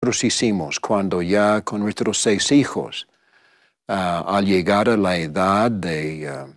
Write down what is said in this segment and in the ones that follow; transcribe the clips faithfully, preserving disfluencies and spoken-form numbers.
nosotros hicimos cuando ya con nuestros seis hijos, uh, al llegar a la edad de uh,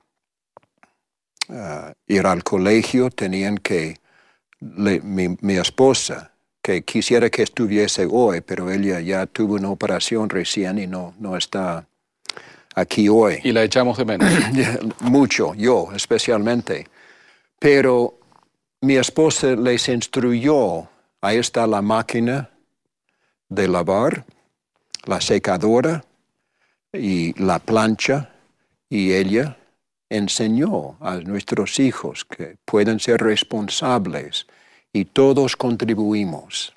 uh, ir al colegio, tenían que, le, mi, mi esposa, que quisiera que estuviese hoy, pero ella ya tuvo una operación recién y no, no está aquí hoy. Y la echamos de menos. Mucho, yo especialmente. Pero mi esposa les instruyó, ahí está la máquina de lavar, la secadora y la plancha, y ella enseñó a nuestros hijos que pueden ser responsables y todos contribuimos.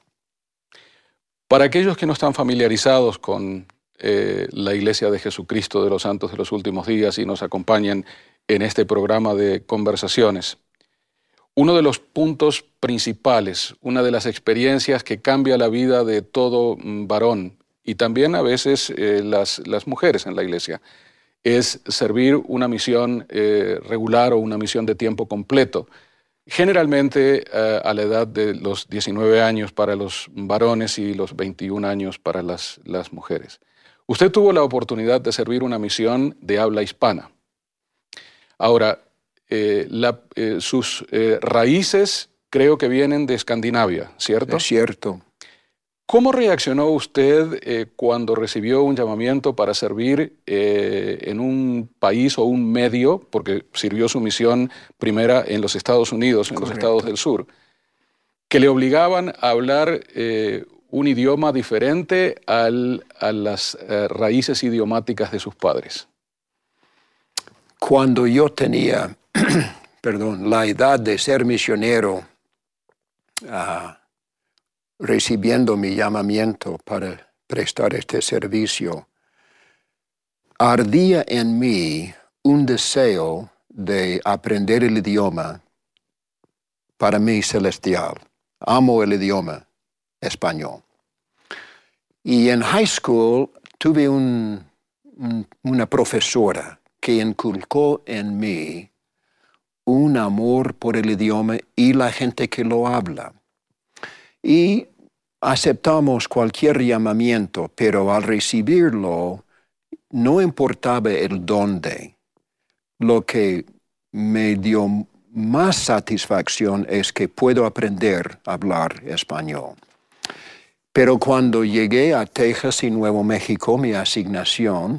Para aquellos que no están familiarizados con eh, la Iglesia de Jesucristo de los Santos de los Últimos Días y nos acompañan en este programa de conversaciones, uno de los puntos principales, una de las experiencias que cambia la vida de todo varón y también a veces eh, las, las mujeres en la Iglesia, es servir una misión eh, regular o una misión de tiempo completo. Generalmente eh, a la edad de los diecinueve años para los varones y los veintiún años para las, las mujeres. Usted tuvo la oportunidad de servir una misión de habla hispana. Ahora, eh, la, eh, sus eh, raíces creo que vienen de Escandinavia, ¿cierto? Es cierto. ¿Cómo reaccionó usted eh, cuando recibió un llamamiento para servir eh, en un país o un medio, porque sirvió su misión primera en los Estados Unidos, en Correcto. los Estados del Sur, que le obligaban a hablar eh, un idioma diferente al, a las eh, raíces idiomáticas de sus padres? Cuando yo tenía, perdón, la edad de ser misionero, uh, recibiendo mi llamamiento para prestar este servicio, ardía en mí un deseo de aprender el idioma para mí celestial. Amo el idioma español. Y en high school tuve un, un, una profesora que inculcó en mí un amor por el idioma y la gente que lo habla. Y aceptamos cualquier llamamiento, pero al recibirlo, no importaba el dónde. Lo que me dio más satisfacción es que puedo aprender a hablar español. Pero cuando llegué a Texas y Nuevo México, mi asignación,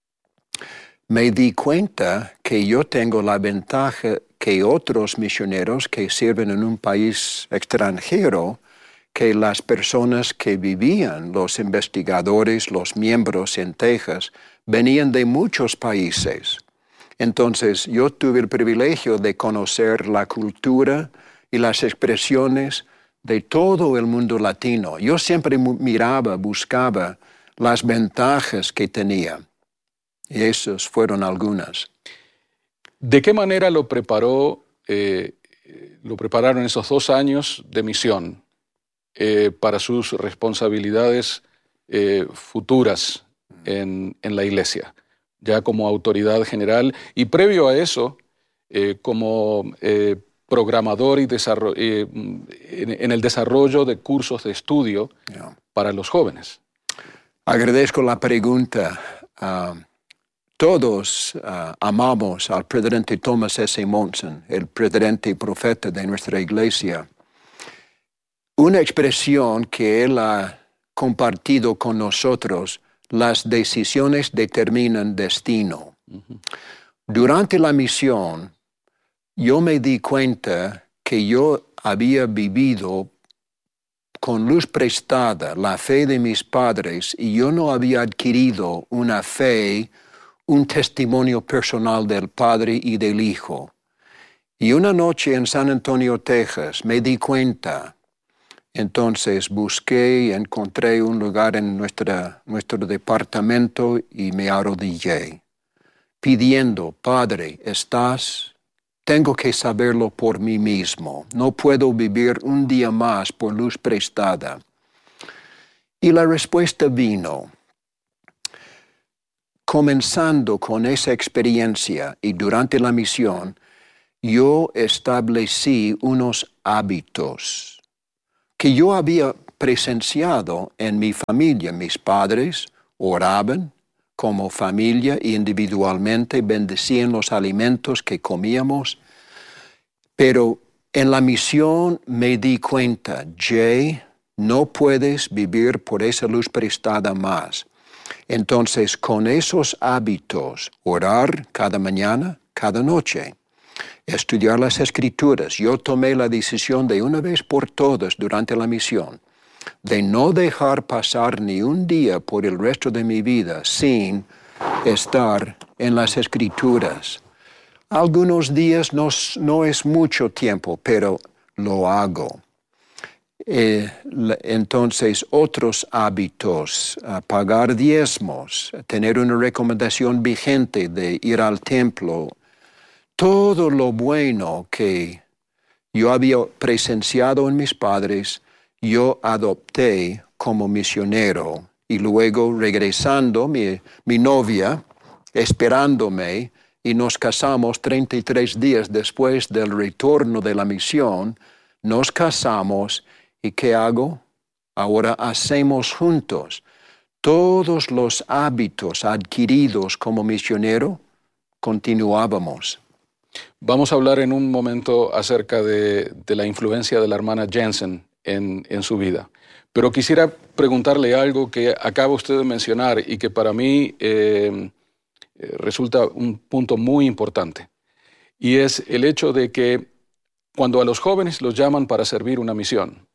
me di cuenta que yo tengo la ventaja que otros misioneros que sirven en un país extranjero, que las personas que vivían, los investigadores, los miembros en Texas, venían de muchos países. Entonces yo tuve el privilegio de conocer la cultura y las expresiones de todo el mundo latino. Yo siempre miraba, buscaba las ventajas que tenía. Y esas fueron algunas. ¿De qué manera lo preparó, eh, lo prepararon esos dos años de misión eh, para sus responsabilidades eh, futuras en, en la Iglesia, ya como autoridad general y previo a eso, eh, como eh, programador y desarro- eh, en, en el desarrollo de cursos de estudio yeah. para los jóvenes? Agradezco la pregunta. Uh, Todos uh, amamos al presidente Thomas S. Monson, el presidente y profeta de nuestra iglesia. Una expresión que él ha compartido con nosotros, las decisiones determinan destino. Uh-huh. Durante la misión, yo me di cuenta que yo había vivido con luz prestada la fe de mis padres y yo no había adquirido una fe, un testimonio personal del Padre y del Hijo. Y una noche en San Antonio, Texas, me di cuenta. Entonces busqué y encontré un lugar en nuestra, nuestro departamento y me arrodillé, pidiendo, Padre, ¿estás? Tengo que saberlo por mí mismo. No puedo vivir un día más por luz prestada. Y la respuesta vino. Comenzando con esa experiencia y durante la misión, yo establecí unos hábitos que yo había presenciado en mi familia. Mis padres oraban como familia e individualmente, bendecían los alimentos que comíamos. Pero en la misión me di cuenta, Jay, no puedes vivir por esa luz prestada más. Entonces, con esos hábitos, orar cada mañana, cada noche, estudiar las Escrituras, yo tomé la decisión de una vez por todas durante la misión, de no dejar pasar ni un día por el resto de mi vida sin estar en las Escrituras. Algunos días no, no es mucho tiempo, pero lo hago. Eh, entonces, otros hábitos, uh, pagar diezmos, tener una recomendación vigente de ir al templo, todo lo bueno que yo había presenciado en mis padres, yo adopté como misionero. Y luego regresando, mi, mi novia, esperándome, y nos casamos treinta y tres días después del retorno de la misión, nos casamos. ¿Y qué hago? Ahora hacemos juntos todos los hábitos adquiridos como misionero, continuábamos. Vamos a hablar en un momento acerca de, de la influencia de la hermana Jensen en, en su vida. Pero quisiera preguntarle algo que acaba usted de mencionar y que para mí eh, resulta un punto muy importante. Y es el hecho de que cuando a los jóvenes los llaman para servir una misión,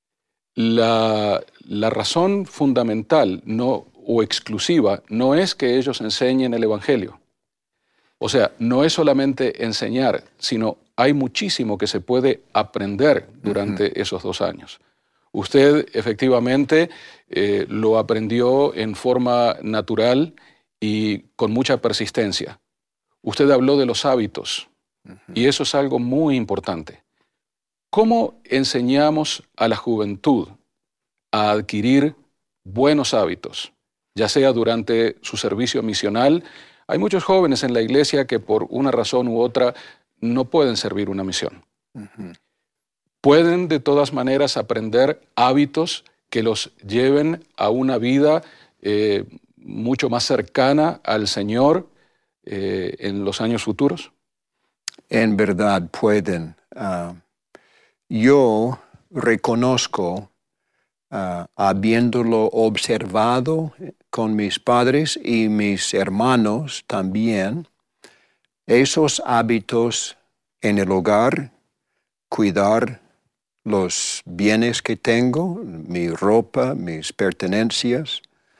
La, la razón fundamental no, o exclusiva no es que ellos enseñen el Evangelio. O sea, no es solamente enseñar, sino hay muchísimo que se puede aprender durante uh-huh. esos dos años. Usted efectivamente eh, lo aprendió en forma natural y con mucha persistencia. Usted habló de los hábitos uh-huh. y eso es algo muy importante. ¿Cómo enseñamos a la juventud a adquirir buenos hábitos, ya sea durante su servicio misional? Hay muchos jóvenes en la iglesia que por una razón u otra no pueden servir una misión. Uh-huh. Pueden de todas maneras aprender hábitos que los lleven a una vida eh, mucho más cercana al Señor eh, en los años futuros. En verdad pueden. Uh... Yo reconozco, uh, habiéndolo observado con mis padres y mis hermanos también, esos hábitos en el hogar, cuidar los bienes que tengo, mi ropa, mis pertenencias,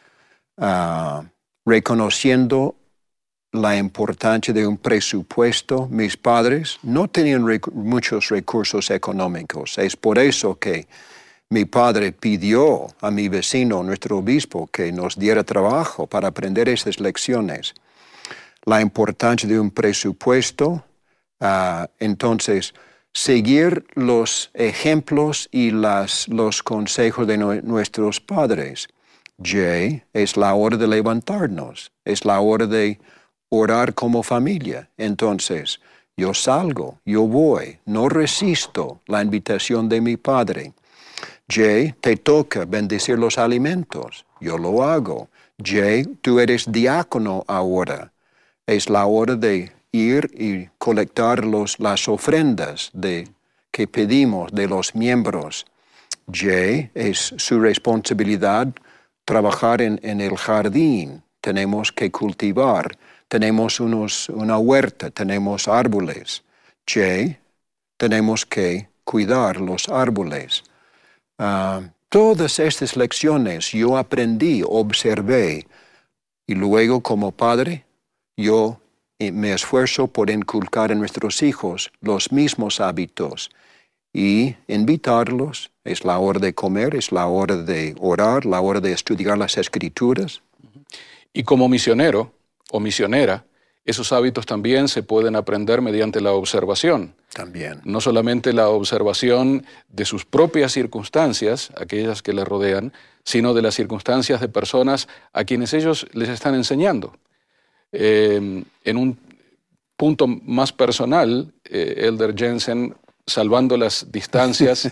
uh, reconociendo la importancia de un presupuesto. Mis padres no tenían rec- muchos recursos económicos. Es por eso que mi padre pidió a mi vecino, nuestro obispo, que nos diera trabajo para aprender esas lecciones. La importancia de un presupuesto. Uh, entonces, seguir los ejemplos y las, los consejos de no- nuestros padres. Jay, es la hora de levantarnos. Es la hora de orar como familia. Entonces, yo salgo, yo voy, no resisto la invitación de mi padre. Jay, te toca bendecir los alimentos. Yo lo hago. Jay, tú eres diácono ahora. Es la hora de ir y colectar los, las ofrendas de, que pedimos de los miembros. Jay, es su responsabilidad trabajar en, en el jardín. Tenemos que cultivar. Tenemos unos, una huerta, tenemos árboles. Jay, tenemos que cuidar los árboles. Uh, todas estas lecciones yo aprendí, observé, y luego como padre, yo me esfuerzo por inculcar en nuestros hijos los mismos hábitos y invitarlos. Es la hora de comer, es la hora de orar, la hora de estudiar las Escrituras. Y como misionero o misionera, esos hábitos también se pueden aprender mediante la observación. También. No solamente la observación de sus propias circunstancias, aquellas que les rodean, sino de las circunstancias de personas a quienes ellos les están enseñando. Eh, en un punto más personal, eh, Elder Jensen, salvando las distancias,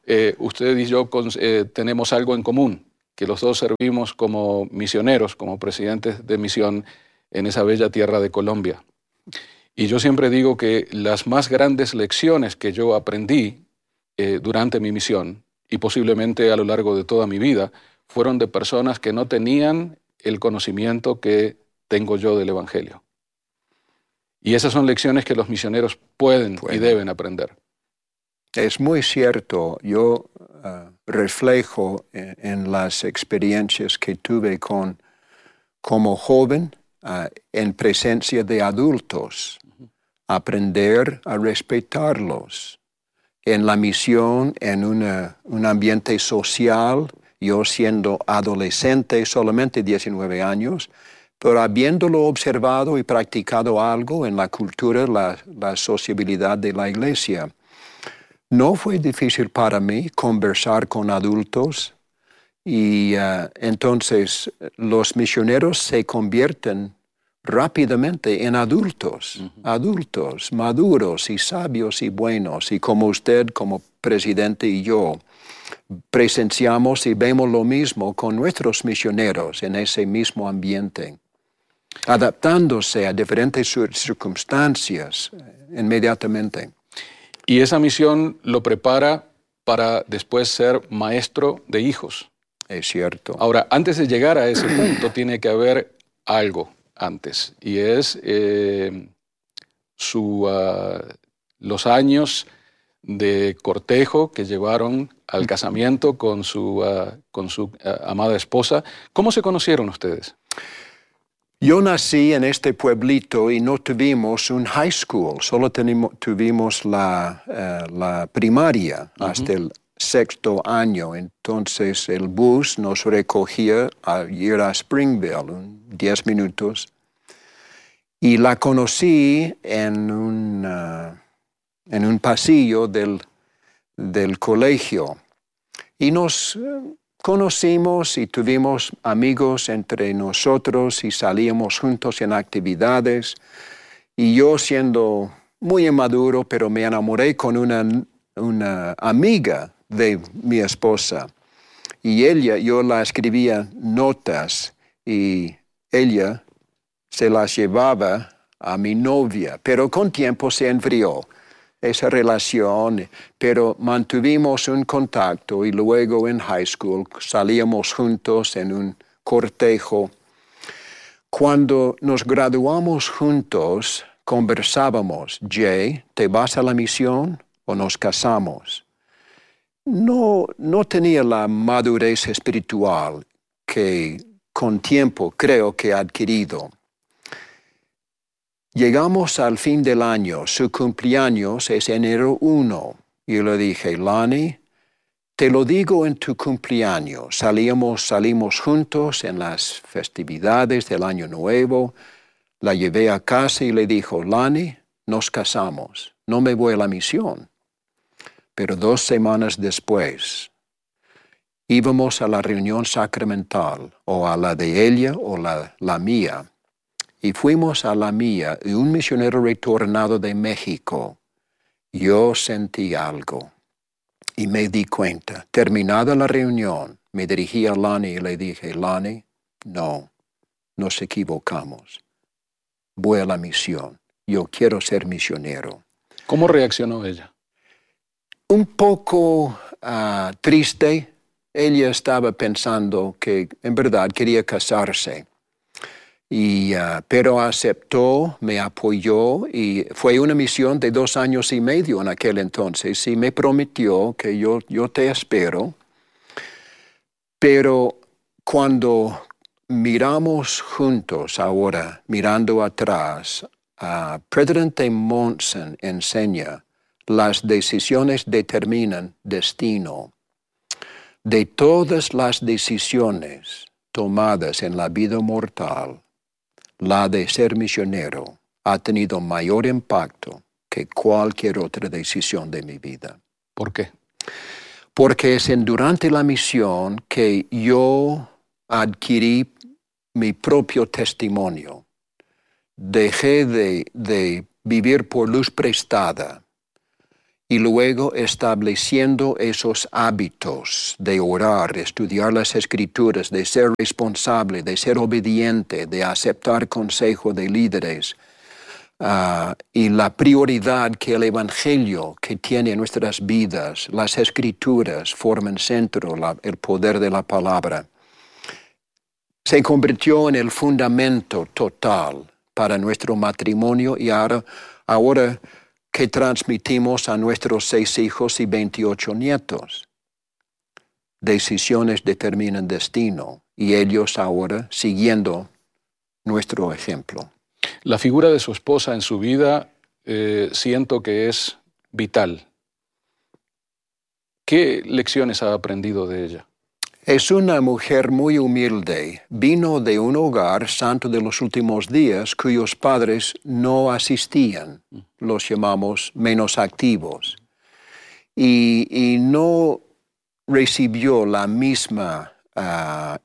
eh, usted y yo con, eh, tenemos algo en común, que los dos servimos como misioneros, como presidentes de misión en esa bella tierra de Colombia. Y yo siempre digo que las más grandes lecciones que yo aprendí eh, durante mi misión, y posiblemente a lo largo de toda mi vida, fueron de personas que no tenían el conocimiento que tengo yo del Evangelio. Y esas son lecciones que los misioneros pueden Pueden. y deben aprender. Es muy cierto. Yo uh, reflejo en, en las experiencias que tuve con, como joven uh, en presencia de adultos, uh-huh. aprender a respetarlos. En la misión, en una, un ambiente social, yo siendo adolescente, solamente diecinueve años, pero habiéndolo observado y practicado algo en la cultura, la, la sociabilidad de la iglesia, no fue difícil para mí conversar con adultos y uh, entonces los misioneros se convierten rápidamente en adultos, uh-huh. adultos, maduros y sabios y buenos. Y como usted, como presidente y yo, presenciamos y vemos lo mismo con nuestros misioneros en ese mismo ambiente, adaptándose a diferentes circunstancias inmediatamente. Y esa misión lo prepara para después ser maestro de hijos. Es cierto. Ahora, antes de llegar a ese punto, tiene que haber algo antes, y es eh, su, uh, los años de cortejo que llevaron al casamiento con su, uh, con su uh, amada esposa. ¿Cómo se conocieron ustedes? Yo nací en este pueblito y no tuvimos un high school, solo tenimo, tuvimos la, uh, la primaria uh-huh. hasta el sexto año. Entonces el bus nos recogía a ir a Springville, diez minutos. Y la conocí en un, uh, en un pasillo del, del colegio. Y nos uh, conocimos y tuvimos amigos entre nosotros y salíamos juntos en actividades. Y yo siendo muy inmaduro, pero me enamoré con una, una amiga de mi esposa. Y ella, yo la escribía notas y ella se las llevaba a mi novia, pero con tiempo se enfrió esa relación, pero mantuvimos un contacto y luego en high school salíamos juntos en un cortejo. Cuando nos graduamos juntos, conversábamos, Jay, ¿te vas a la misión o nos casamos? No, no tenía la madurez espiritual que con tiempo creo que he adquirido. Llegamos al fin del año, su cumpleaños es enero primero. Yo le dije, Lani, te lo digo en tu cumpleaños. Salíamos, salimos juntos en las festividades del Año Nuevo. La llevé a casa y le dijo, Lani, nos casamos. No me voy a la misión. Pero dos semanas después, íbamos a la reunión sacramental, o a la de ella o la, la mía. Y fuimos a la mía, y un misionero retornado de México. Yo sentí algo y me di cuenta. Terminada la reunión, me dirigí a Lani y le dije, Lani, no, nos equivocamos. Voy a la misión. Yo quiero ser misionero. ¿Cómo reaccionó ella? Un poco uh, triste. Ella estaba pensando que en verdad quería casarse. Y, uh, pero aceptó, me apoyó y fue una misión de dos años y medio en aquel entonces y me prometió que yo, yo te espero. Pero cuando miramos juntos ahora, mirando atrás, uh, Presidente Monson enseña las decisiones determinan destino. De todas las decisiones tomadas en la vida mortal, la de ser misionero ha tenido mayor impacto que cualquier otra decisión de mi vida. ¿Por qué? Porque es en durante la misión que yo adquirí mi propio testimonio. Dejé de, de vivir por luz prestada y luego estableciendo esos hábitos de orar, estudiar las Escrituras, de ser responsable, de ser obediente, de aceptar consejo de líderes, uh, y la prioridad que el Evangelio que tiene en nuestras vidas, las Escrituras forman centro, la, el poder de la palabra, se convirtió en el fundamento total para nuestro matrimonio y ahora, ahora que transmitimos a nuestros seis hijos y veintiocho nietos. Decisiones determinan destino y ellos ahora siguiendo nuestro ejemplo. La figura de su esposa en su vida eh, siento que es vital. ¿Qué lecciones ha aprendido de ella? Es una mujer muy humilde. Vino de un hogar santo de los últimos días cuyos padres no asistían. Los llamamos menos activos. Y, y no recibió la misma uh,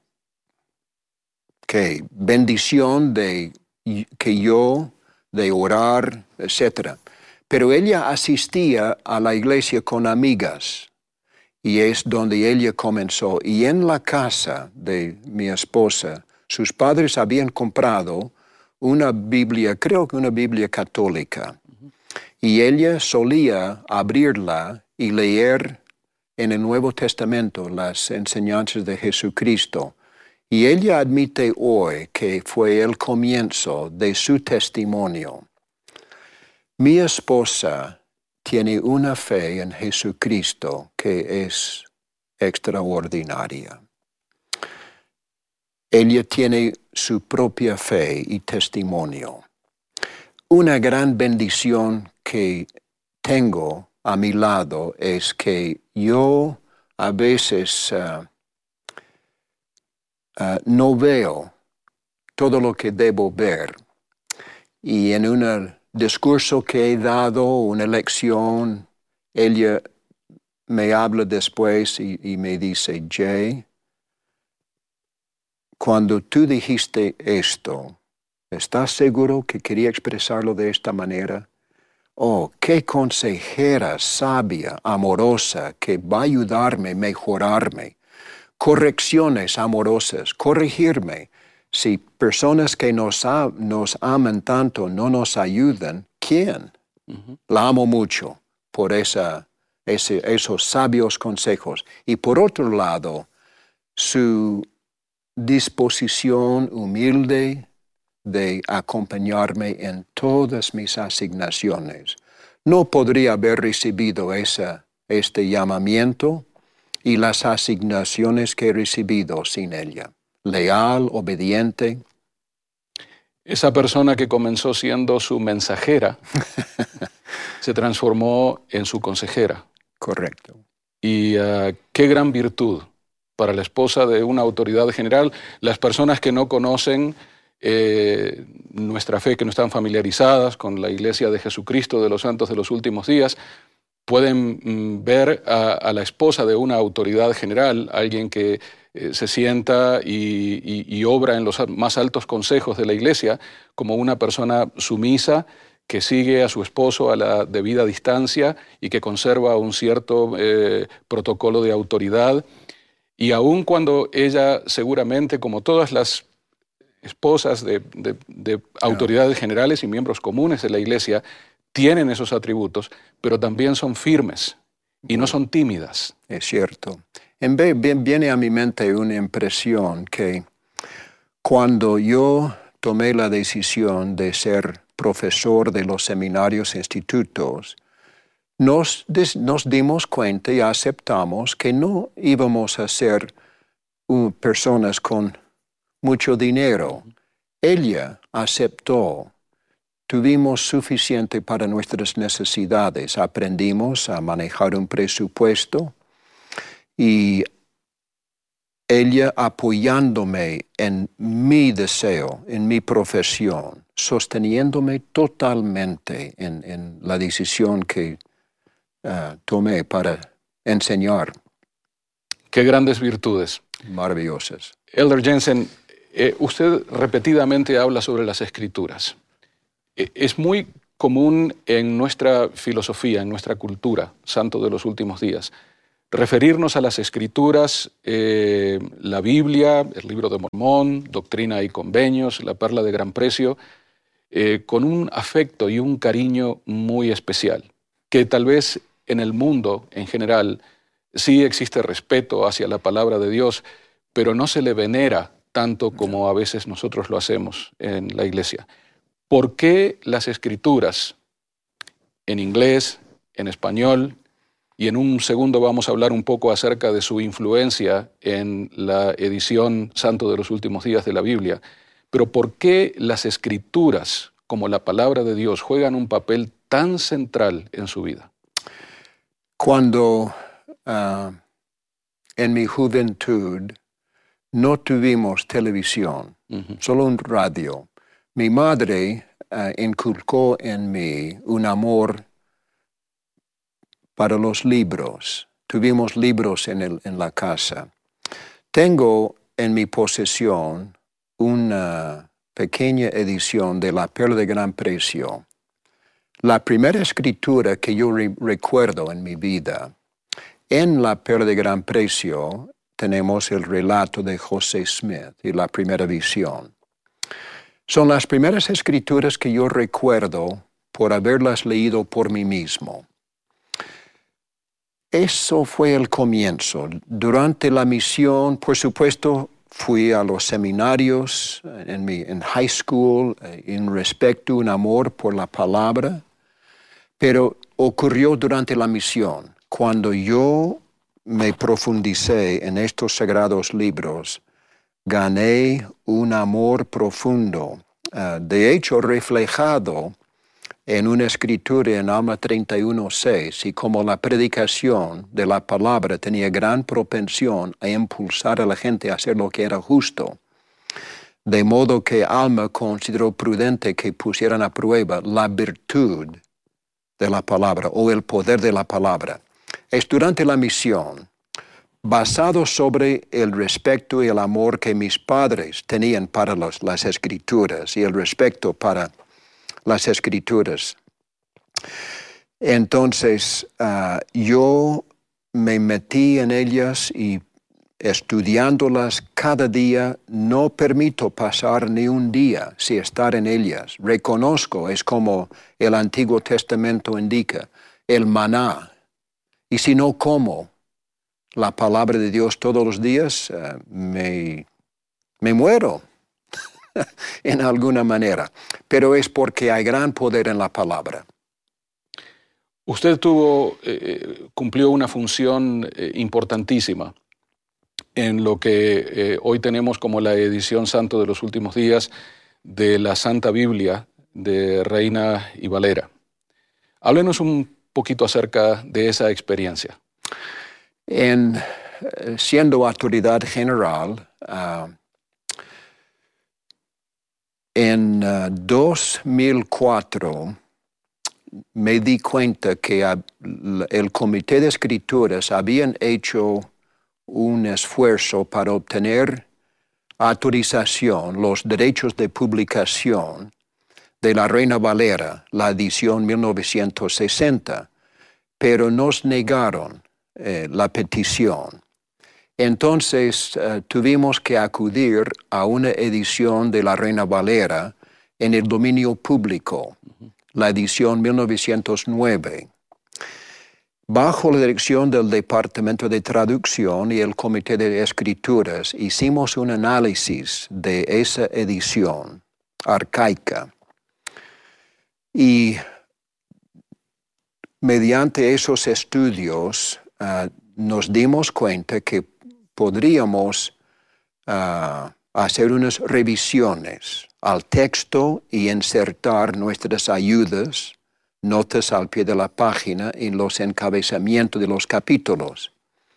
que bendición de, que yo, de orar, etcétera. Pero ella asistía a la iglesia con amigas. Y es donde ella comenzó. Y en la casa de mi esposa, sus padres habían comprado una Biblia, creo que una Biblia católica. Uh-huh. Y ella solía abrirla y leer en el Nuevo Testamento las enseñanzas de Jesucristo. Y ella admite hoy que fue el comienzo de su testimonio. Mi esposa tiene una fe en Jesucristo que es extraordinaria. Ella tiene su propia fe y testimonio. Una gran bendición que tengo a mi lado es que yo a veces uh, uh, no veo todo lo que debo ver. Y en un discurso que he dado, una lección, ella me habla después y, y me dice, Jay, cuando tú dijiste esto, ¿estás seguro que quería expresarlo de esta manera? Oh, qué consejera sabia, amorosa, que va a ayudarme, mejorarme. Correcciones amorosas, corregirme. Si personas que nos, ha, nos aman tanto no nos ayudan, ¿quién? Uh-huh. La amo mucho por esa, ese, esos sabios consejos. Y por otro lado, su disposición humilde de acompañarme en todas mis asignaciones. No podría haber recibido esa, este llamamiento y las asignaciones que he recibido sin ella. Leal, obediente. Esa persona que comenzó siendo su mensajera se transformó en su consejera. Correcto. Y uh, qué gran virtud para la esposa de una autoridad general. Las personas que no conocen eh, nuestra fe, que no están familiarizadas con la Iglesia de Jesucristo de los Santos de los Últimos Días, pueden mm, ver a, a la esposa de una autoridad general, alguien que eh, se sienta y, y, y obra en los más altos consejos de la Iglesia, como una persona sumisa que sigue a su esposo a la debida distancia y que conserva un cierto eh, protocolo de autoridad. Y aun cuando ella seguramente, como todas las esposas de, de, de autoridades generales y miembros comunes de la Iglesia, tienen esos atributos, pero también son firmes y no son tímidas. Es cierto. En vez, viene a mi mente una impresión que cuando yo tomé la decisión de ser profesor de los seminarios e institutos, nos, nos dimos cuenta y aceptamos que no íbamos a ser uh, personas con mucho dinero. Ella aceptó. Tuvimos suficiente para nuestras necesidades. Aprendimos a manejar un presupuesto y ella apoyándome en mi deseo, en mi profesión, sosteniéndome totalmente en, en la decisión que uh, tomé para enseñar. Qué grandes virtudes. Maravillosas. Elder Jensen, eh, usted repetidamente habla sobre las Escrituras. Es muy común en nuestra filosofía, en nuestra cultura, santo de los últimos días, referirnos a las Escrituras, eh, la Biblia, el Libro de Mormón, Doctrina y Convenios, la Perla de Gran Precio, eh, con un afecto y un cariño muy especial, que tal vez en el mundo en general sí existe respeto hacia la palabra de Dios, pero no se le venera tanto como a veces nosotros lo hacemos en la iglesia. ¿Por qué las Escrituras en inglés, en español, y en un segundo vamos a hablar un poco acerca de su influencia en la edición Santo de los Últimos Días de la Biblia, pero por qué las Escrituras, como la palabra de Dios, juegan un papel tan central en su vida? Cuando uh, en mi juventud no tuvimos televisión, uh-huh. solo un radio, mi madre uh, inculcó en mí un amor para los libros. Tuvimos libros en, el, en la casa. Tengo en mi posesión una pequeña edición de La Perla de Gran Precio. La primera escritura que yo re- recuerdo en mi vida, en La Perla de Gran Precio tenemos el relato de José Smith y la primera visión. Son las primeras escrituras que yo recuerdo por haberlas leído por mí mismo. Eso fue el comienzo. Durante la misión, por supuesto, fui a los seminarios en, mi, en high school, en respecto, un amor por la palabra, pero ocurrió durante la misión. Cuando yo me profundicé en estos sagrados libros, gané un amor profundo, uh, de hecho reflejado en una escritura en Alma treinta y uno seis, y como la predicación de la palabra tenía gran propensión a impulsar a la gente a hacer lo que era justo, de modo que Alma consideró prudente que pusieran a prueba la virtud de la palabra o el poder de la palabra. Es durante la misión, basado sobre el respeto y el amor que mis padres tenían para los, las escrituras y el respeto para las escrituras. Entonces, uh, yo me metí en ellas y estudiándolas cada día, no permito pasar ni un día sin estar en ellas. Reconozco, es como el Antiguo Testamento indica, el maná. Y si no como la palabra de Dios todos los días, uh, me, me muero. en alguna manera, pero es porque hay gran poder en la palabra. Usted tuvo, eh, cumplió una función eh, importantísima en lo que eh, hoy tenemos como la edición Santo de los Últimos Días de la Santa Biblia de Reina y Valera. Háblenos un poquito acerca de esa experiencia. En, siendo autoridad general, uh, en uh, dos mil cuatro me di cuenta que uh, el Comité de Escrituras habían hecho un esfuerzo para obtener autorización, los derechos de publicación de la Reina Valera, la edición mil novecientos sesenta, pero nos negaron eh, la petición. Entonces uh, tuvimos que acudir a una edición de la Reina Valera en el dominio público, uh-huh. la edición mil novecientos nueve. Bajo la dirección del Departamento de Traducción y el Comité de Escrituras, hicimos un análisis de esa edición arcaica. Y mediante esos estudios uh, nos dimos cuenta que podríamos uh, hacer unas revisiones al texto y insertar nuestras ayudas, notas al pie de la página en los encabezamientos de los capítulos.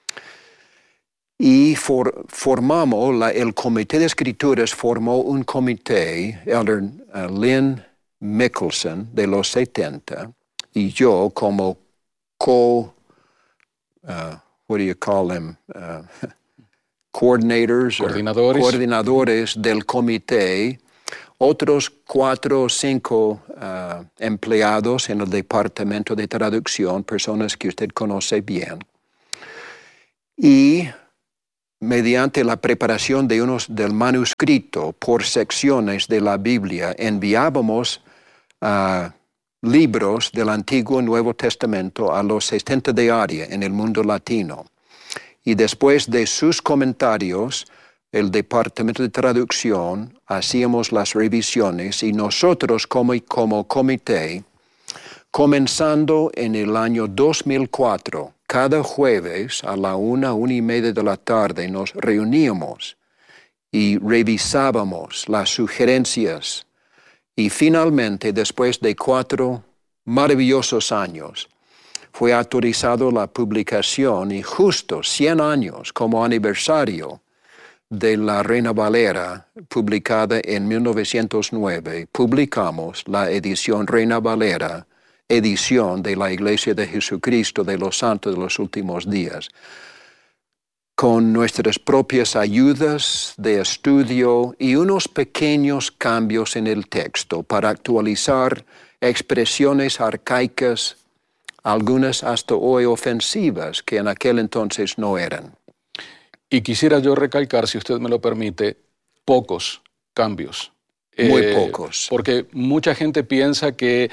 Y for, formamos, la, el Comité de Escrituras formó un comité, Elder uh, Lynn Mickelson de los setenta, y yo como co, uh, what do you call them, uh, coordinators, coordinadores. coordinadores del comité, otros cuatro o cinco uh, empleados en el departamento de traducción, personas que usted conoce bien. Y mediante la preparación de unos, del manuscrito por secciones de la Biblia, enviábamos uh, libros del Antiguo y Nuevo Testamento a los setenta de área en el mundo latino. Y después de sus comentarios, el departamento de traducción hacíamos las revisiones y nosotros como, como comité, comenzando en el año dos mil cuatro, cada jueves a la una, una y media de la tarde nos reuníamos y revisábamos las sugerencias. Y finalmente, después de cuatro maravillosos años, fue autorizado la publicación y justo cien años como aniversario de la Reina Valera, publicada en mil novecientos nueve, publicamos la edición Reina Valera, edición de la Iglesia de Jesucristo de los Santos de los Últimos Días, con nuestras propias ayudas de estudio y unos pequeños cambios en el texto para actualizar expresiones arcaicas, algunas hasta hoy ofensivas, que en aquel entonces no eran. Y quisiera yo recalcar, si usted me lo permite, pocos cambios. Muy eh, pocos. Porque mucha gente piensa que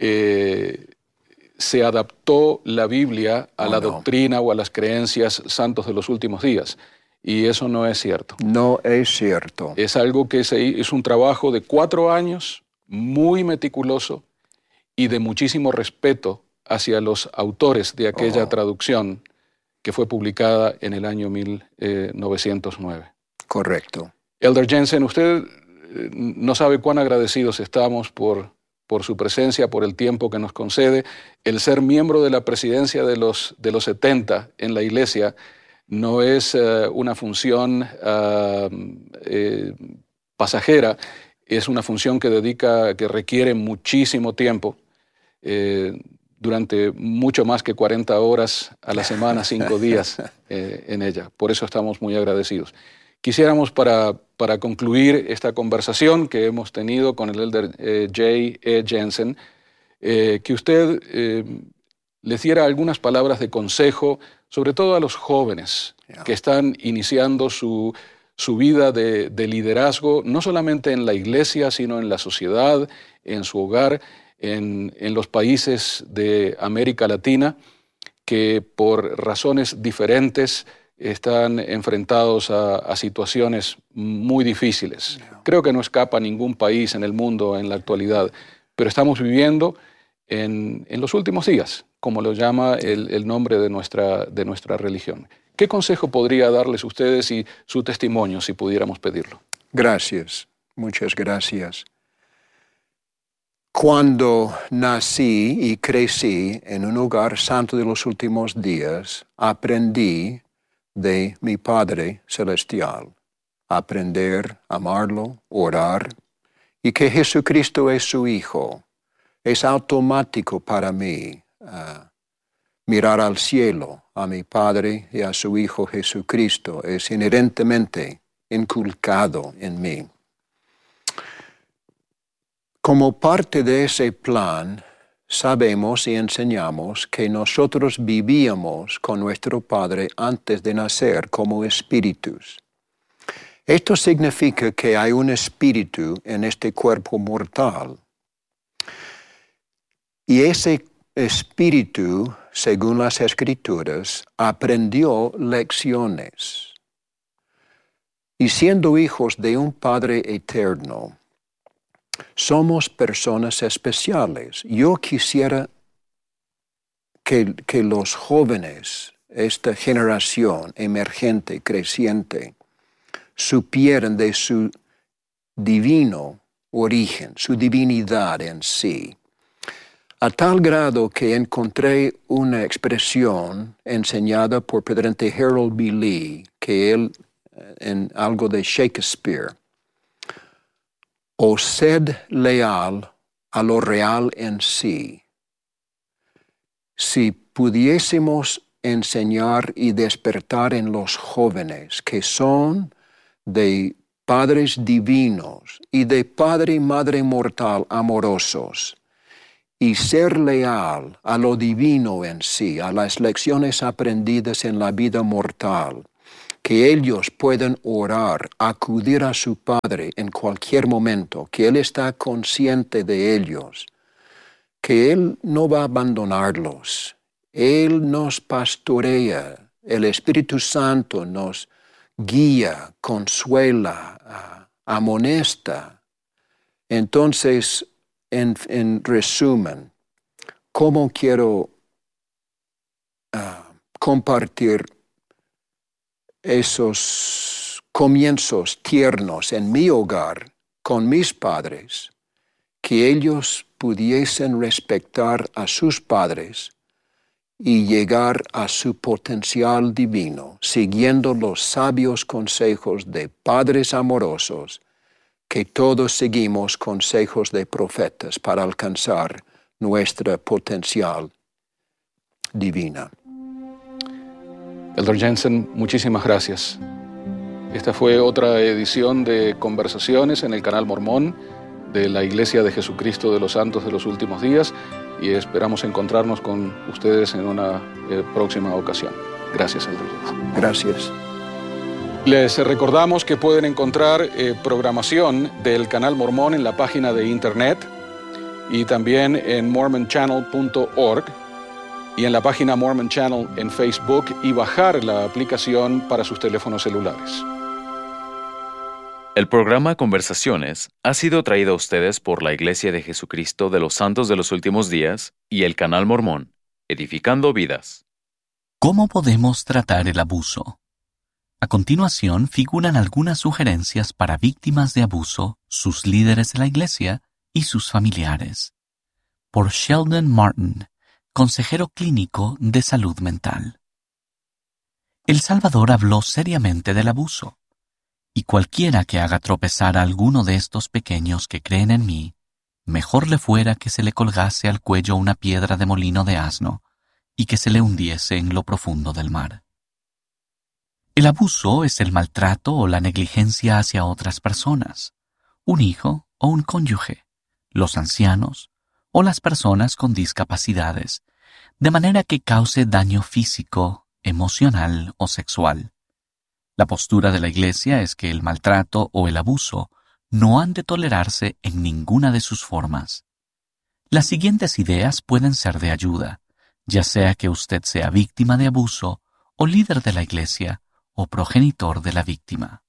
eh, se adaptó la Biblia a Oh, la no. doctrina o a las creencias santos de los últimos días. Y eso no es cierto. No es cierto. Es algo que se, es un trabajo de cuatro años, muy meticuloso y de muchísimo respeto hacia los autores de aquella Oh. traducción que fue publicada en el año mil novecientos nueve. Correcto. Elder Jensen, usted eh, no sabe cuán agradecidos estamos por, por su presencia, por el tiempo que nos concede. El ser miembro de la presidencia de los, de los setenta en la iglesia no es uh, una función uh, eh, pasajera, es una función que dedica, que requiere muchísimo tiempo. Eh, durante mucho más que cuarenta horas a la semana, cinco días eh, en ella. Por eso estamos muy agradecidos. Quisiéramos para, para concluir esta conversación que hemos tenido con el Elder eh, J E Jensen, eh, que usted eh, le diera algunas palabras de consejo, sobre todo a los jóvenes yeah. que están iniciando su, su vida de, de liderazgo, no solamente en la iglesia, sino en la sociedad, en su hogar, En, en los países de América Latina, que por razones diferentes están enfrentados a, a situaciones muy difíciles. No. Creo que no escapa ningún país en el mundo en la actualidad, pero estamos viviendo en, en los últimos días, como lo llama el, el nombre de nuestra, de nuestra religión. ¿Qué consejo podría darles ustedes y su testimonio, si pudiéramos pedirlo? Gracias, muchas gracias. Cuando nací y crecí en un hogar santo de los últimos días, aprendí de mi Padre Celestial, aprender a amarlo, orar, y que Jesucristo es su Hijo. Es automático para mí uh, mirar al cielo, a mi Padre y a su Hijo Jesucristo. Es inherentemente inculcado en mí. Como parte de ese plan, sabemos y enseñamos que nosotros vivíamos con nuestro Padre antes de nacer como espíritus. Esto significa que hay un espíritu en este cuerpo mortal. Y ese espíritu, según las Escrituras, aprendió lecciones. Y siendo hijos de un Padre eterno, somos personas especiales. Yo quisiera que, que los jóvenes, esta generación emergente, creciente, supieran de su divino origen, su divinidad en sí. A tal grado que encontré una expresión enseñada por Presidente Harold B. Lee, que él, en algo de Shakespeare, o sed leal a lo real en sí. Si pudiésemos enseñar y despertar en los jóvenes que son de padres divinos y de padre y madre mortal amorosos, y ser leal a lo divino en sí, a las lecciones aprendidas en la vida mortal, que ellos pueden orar, acudir a su Padre en cualquier momento, que Él está consciente de ellos, que Él no va a abandonarlos. Él nos pastorea, el Espíritu Santo nos guía, consuela, amonesta. Entonces, en, en resumen, ¿cómo quiero uh, compartir esos comienzos tiernos en mi hogar con mis padres, que ellos pudiesen respetar a sus padres y llegar a su potencial divino, siguiendo los sabios consejos de padres amorosos, que todos seguimos consejos de profetas para alcanzar nuestra potencial divina. Elder Jensen, muchísimas gracias. Esta fue otra edición de Conversaciones en el Canal Mormón de la Iglesia de Jesucristo de los Santos de los Últimos Días, y esperamos encontrarnos con ustedes en una eh, próxima ocasión. Gracias, Elder Jensen. Gracias. Les recordamos que pueden encontrar eh, programación del Canal Mormón en la página de internet y también en mormon channel punto org y en la página Mormon Channel en Facebook, y bajar la aplicación para sus teléfonos celulares. El programa Conversaciones ha sido traído a ustedes por la Iglesia de Jesucristo de los Santos de los Últimos Días y el Canal Mormón, edificando vidas. ¿Cómo podemos tratar el abuso? A continuación figuran algunas sugerencias para víctimas de abuso, sus líderes de la Iglesia y sus familiares. Por Sheldon Martin, consejero clínico de salud mental. El Salvador habló seriamente del abuso, y cualquiera que haga tropezar a alguno de estos pequeños que creen en mí, mejor le fuera que se le colgase al cuello una piedra de molino de asno y que se le hundiese en lo profundo del mar. El abuso es el maltrato o la negligencia hacia otras personas, un hijo o un cónyuge, los ancianos, o las personas con discapacidades, de manera que cause daño físico, emocional o sexual. La postura de la Iglesia es que el maltrato o el abuso no han de tolerarse en ninguna de sus formas. Las siguientes ideas pueden ser de ayuda, ya sea que usted sea víctima de abuso o líder de la Iglesia o progenitor de la víctima.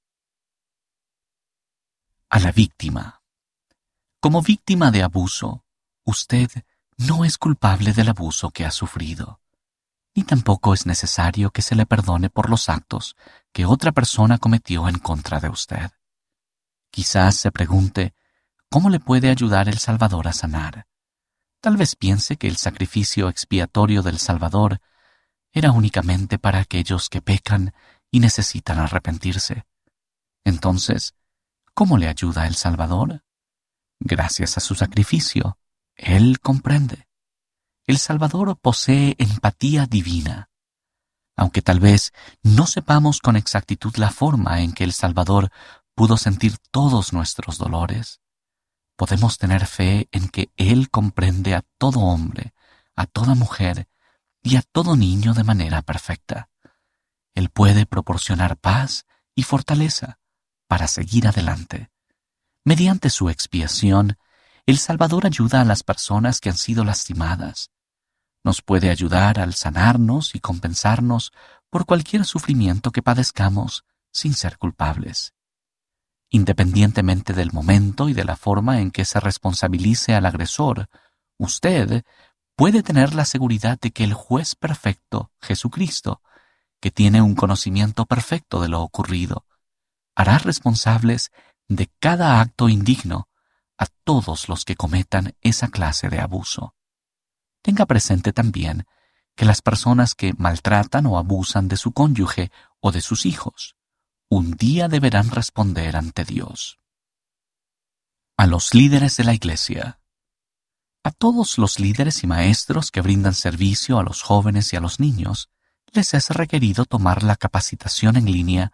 A la víctima. Como víctima de abuso, usted no es culpable del abuso que ha sufrido, ni tampoco es necesario que se le perdone por los actos que otra persona cometió en contra de usted. Quizás se pregunte, ¿cómo le puede ayudar el Salvador a sanar? Tal vez piense que el sacrificio expiatorio del Salvador era únicamente para aquellos que pecan y necesitan arrepentirse. Entonces, ¿cómo le ayuda el Salvador? Gracias a su sacrificio, Él comprende. El Salvador posee empatía divina. Aunque tal vez no sepamos con exactitud la forma en que el Salvador pudo sentir todos nuestros dolores, podemos tener fe en que Él comprende a todo hombre, a toda mujer y a todo niño de manera perfecta. Él puede proporcionar paz y fortaleza para seguir adelante. Mediante su expiación, el Salvador ayuda a las personas que han sido lastimadas. Nos puede ayudar al sanarnos y compensarnos por cualquier sufrimiento que padezcamos sin ser culpables. Independientemente del momento y de la forma en que se responsabilice al agresor, usted puede tener la seguridad de que el juez perfecto, Jesucristo, que tiene un conocimiento perfecto de lo ocurrido, hará responsables de cada acto indigno a todos los que cometan esa clase de abuso. Tenga presente también que las personas que maltratan o abusan de su cónyuge o de sus hijos, un día deberán responder ante Dios. A los líderes de la Iglesia. A todos los líderes y maestros que brindan servicio a los jóvenes y a los niños, les es requerido tomar la capacitación en línea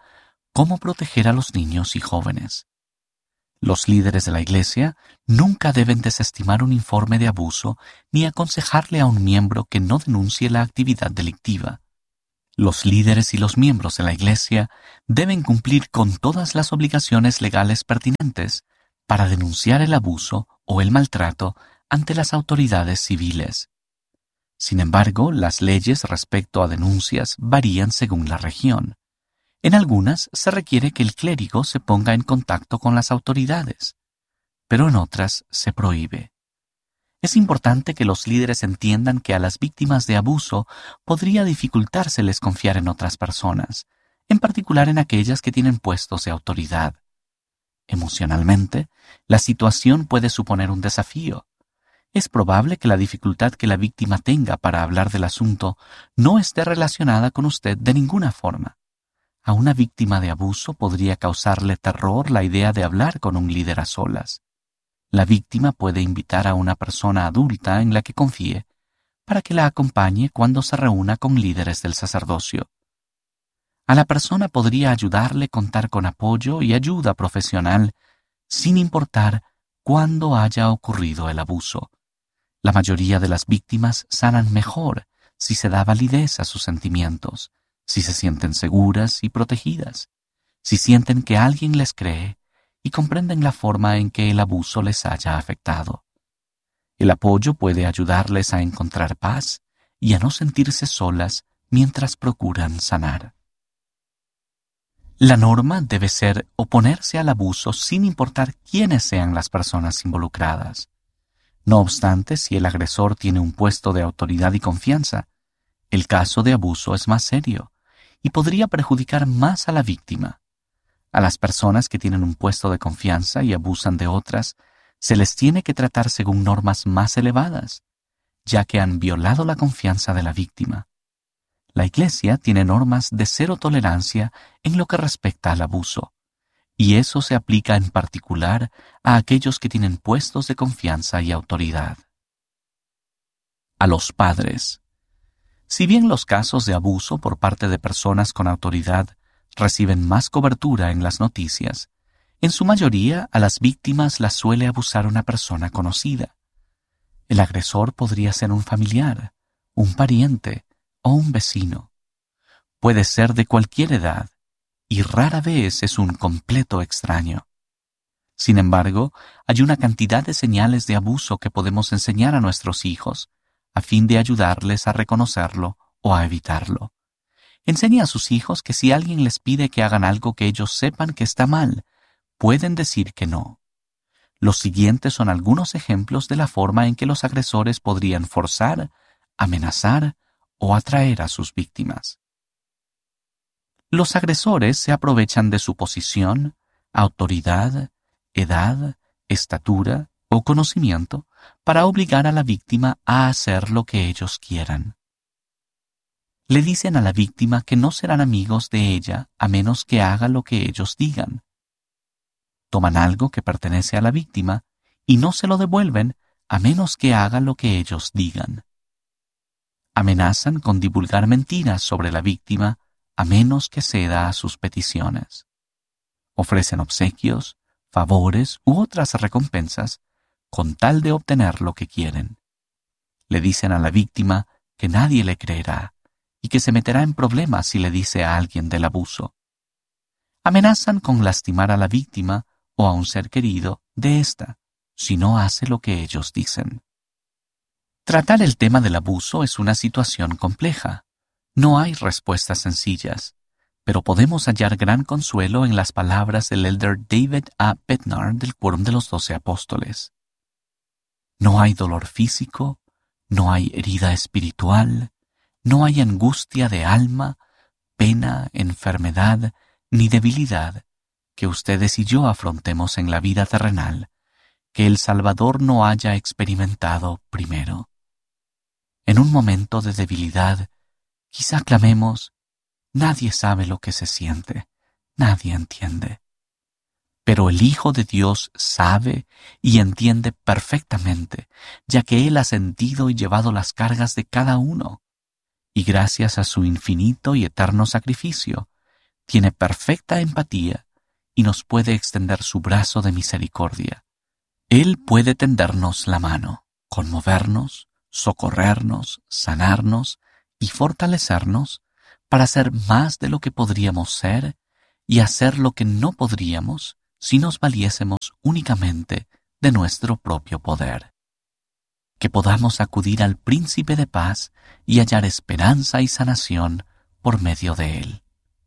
cómo proteger a los niños y jóvenes. Los líderes de la Iglesia nunca deben desestimar un informe de abuso ni aconsejarle a un miembro que no denuncie la actividad delictiva. Los líderes y los miembros de la Iglesia deben cumplir con todas las obligaciones legales pertinentes para denunciar el abuso o el maltrato ante las autoridades civiles. Sin embargo, las leyes respecto a denuncias varían según la región. En algunas se requiere que el clérigo se ponga en contacto con las autoridades, pero en otras se prohíbe. Es importante que los líderes entiendan que a las víctimas de abuso podría dificultárseles confiar en otras personas, en particular en aquellas que tienen puestos de autoridad. Emocionalmente, la situación puede suponer un desafío. Es probable que la dificultad que la víctima tenga para hablar del asunto no esté relacionada con usted de ninguna forma. A una víctima de abuso podría causarle terror la idea de hablar con un líder a solas. La víctima puede invitar a una persona adulta en la que confíe para que la acompañe cuando se reúna con líderes del sacerdocio. A la persona podría ayudarle contar con apoyo y ayuda profesional sin importar cuándo haya ocurrido el abuso. La mayoría de las víctimas sanan mejor si se da validez a sus sentimientos, si se sienten seguras y protegidas, si sienten que alguien les cree y comprenden la forma en que el abuso les haya afectado. El apoyo puede ayudarles a encontrar paz y a no sentirse solas mientras procuran sanar. La norma debe ser oponerse al abuso sin importar quiénes sean las personas involucradas. No obstante, si el agresor tiene un puesto de autoridad y confianza, el caso de abuso es más serio y podría perjudicar más a la víctima. A las personas que tienen un puesto de confianza y abusan de otras, se les tiene que tratar según normas más elevadas, ya que han violado la confianza de la víctima. La Iglesia tiene normas de cero tolerancia en lo que respecta al abuso, y eso se aplica en particular a aquellos que tienen puestos de confianza y autoridad. A los padres. Si bien los casos de abuso por parte de personas con autoridad reciben más cobertura en las noticias, en su mayoría a las víctimas las suele abusar una persona conocida. El agresor podría ser un familiar, un pariente o un vecino. Puede ser de cualquier edad y rara vez es un completo extraño. Sin embargo, hay una cantidad de señales de abuso que podemos enseñar a nuestros hijos a fin de ayudarles a reconocerlo o a evitarlo. Enseñe a sus hijos que si alguien les pide que hagan algo que ellos sepan que está mal, pueden decir que no. Los siguientes son algunos ejemplos de la forma en que los agresores podrían forzar, amenazar o atraer a sus víctimas. Los agresores se aprovechan de su posición, autoridad, edad, estatura o conocimiento para obligar a la víctima a hacer lo que ellos quieran. Le dicen a la víctima que no serán amigos de ella a menos que haga lo que ellos digan. Toman algo que pertenece a la víctima y no se lo devuelven a menos que haga lo que ellos digan. Amenazan con divulgar mentiras sobre la víctima a menos que ceda a sus peticiones. Ofrecen obsequios, favores u otras recompensas con tal de obtener lo que quieren. Le dicen a la víctima que nadie le creerá y que se meterá en problemas si le dice a alguien del abuso. Amenazan con lastimar a la víctima o a un ser querido de ésta si no hace lo que ellos dicen. Tratar el tema del abuso es una situación compleja. No hay respuestas sencillas, pero podemos hallar gran consuelo en las palabras del elder David A. Bednar del Quórum de los Doce Apóstoles. No hay dolor físico, no hay herida espiritual, no hay angustia de alma, pena, enfermedad, ni debilidad que ustedes y yo afrontemos en la vida terrenal, que el Salvador no haya experimentado primero. En un momento de debilidad, quizá clamemos, nadie sabe lo que se siente, nadie entiende. Pero el Hijo de Dios sabe y entiende perfectamente, ya que Él ha sentido y llevado las cargas de cada uno. Y gracias a su infinito y eterno sacrificio, tiene perfecta empatía y nos puede extender su brazo de misericordia. Él puede tendernos la mano, conmovernos, socorrernos, sanarnos y fortalecernos para ser más de lo que podríamos ser y hacer lo que no podríamos si nos valiésemos únicamente de nuestro propio poder. Que podamos acudir al Príncipe de Paz y hallar esperanza y sanación por medio de él.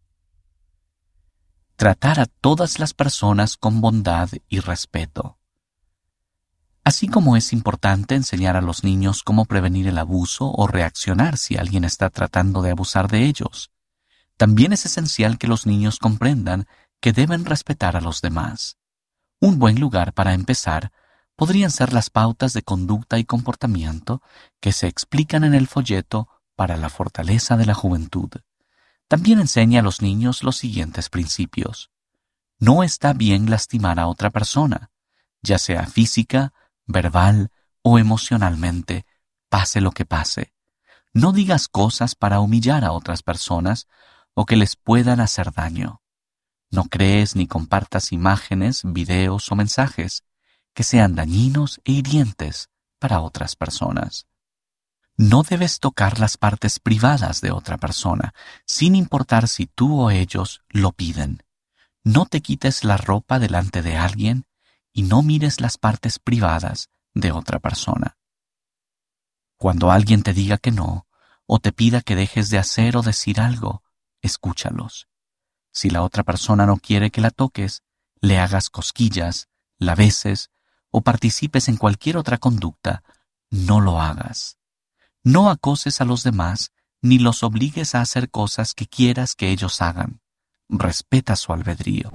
Tratar a todas las personas con bondad y respeto. Así como es importante enseñar a los niños cómo prevenir el abuso o reaccionar si alguien está tratando de abusar de ellos, también es esencial que los niños comprendan que deben respetar a los demás. Un buen lugar para empezar podrían ser las pautas de conducta y comportamiento que se explican en el folleto para la fortaleza de la juventud. También enseña a los niños los siguientes principios. No está bien lastimar a otra persona, ya sea física, verbal o emocionalmente, pase lo que pase. No digas cosas para humillar a otras personas o que les puedan hacer daño. No crees ni compartas imágenes, videos o mensajes que sean dañinos e hirientes para otras personas. No debes tocar las partes privadas de otra persona, sin importar si tú o ellos lo piden. No te quites la ropa delante de alguien y no mires las partes privadas de otra persona. Cuando alguien te diga que no, o te pida que dejes de hacer o decir algo, escúchalos. Si la otra persona no quiere que la toques, le hagas cosquillas, la beses o participes en cualquier otra conducta, no lo hagas. No acoses a los demás ni los obligues a hacer cosas que quieras que ellos hagan. Respeta su albedrío.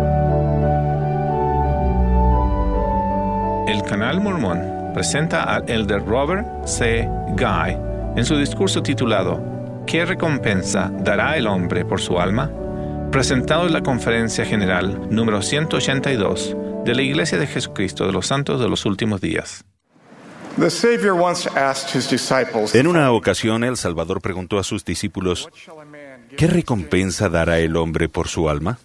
El Canal Mormón presenta al elder Robert C. Guy en su discurso titulado ¿Qué recompensa dará el hombre por su alma?, presentado en la Conferencia General número ciento ochenta y dos de la Iglesia de Jesucristo de los Santos de los Últimos Días. En una ocasión, el Salvador preguntó a sus discípulos, ¿qué recompensa dará el hombre por su alma?